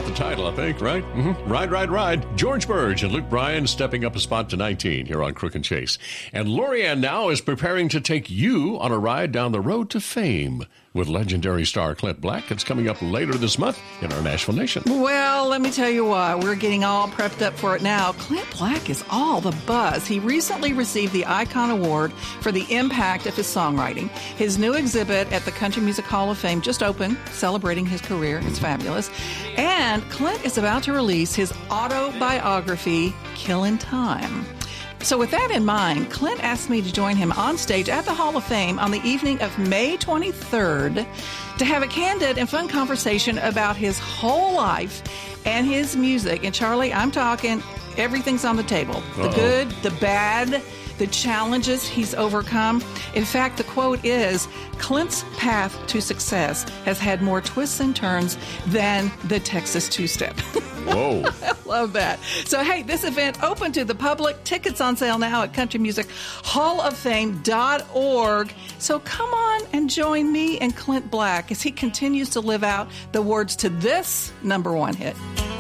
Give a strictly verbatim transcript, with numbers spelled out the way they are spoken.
got the title, I think, right? Mm-hmm. Ride, Ride, Ride. George Burge and Luke Bryan stepping up a spot to nineteen here on Crook and Chase. And Lorianne now is preparing to take you on a ride down the road to fame with legendary star Clint Black. It's coming up later this month in our Nashville Nation. Well, let me tell you what, we're getting all prepped up for it now. Clint Black is all the buzz. He recently received the Icon Award for the impact of his songwriting. His new exhibit at the Country Music Hall of Fame just opened, celebrating his career. It's fabulous. And Clint is about to release his autobiography, Killin' Time. So with that in mind, Clint asked me to join him on stage at the Hall of Fame on the evening of May twenty-third to have a candid and fun conversation about his whole life and his music. And Charlie, I'm talking everything's on the table. Uh-oh. The good, the bad, the challenges he's overcome. In fact, the quote is, Clint's path to success has had more twists and turns than the Texas two-step. Whoa. I love that. So, hey, this event open to the public. Tickets on sale now at country music hall of fame dot org. So come on and join me and Clint Black as he continues to live out the words to this number one hit.